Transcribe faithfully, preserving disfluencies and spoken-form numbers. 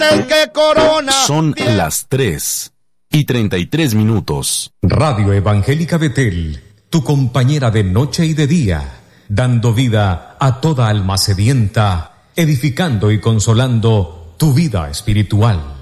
Betel que corona. Son las tres y treinta y tres minutos. Radio Evangélica Betel, tu compañera de noche y de día, dando vida a toda alma sedienta, edificando y consolando tu vida espiritual.